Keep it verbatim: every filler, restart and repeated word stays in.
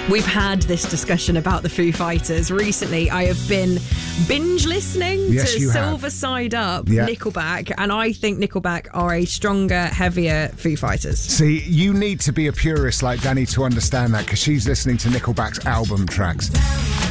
We've had this discussion about the Foo Fighters. Recently, I have been binge listening Yes, to you have. Silver Side Up, Yeah. Nickelback, and I think Nickelback are a stronger, heavier Foo Fighters. See, you need to be a purist like Danny to understand that, because she's listening to Nickelback's album tracks.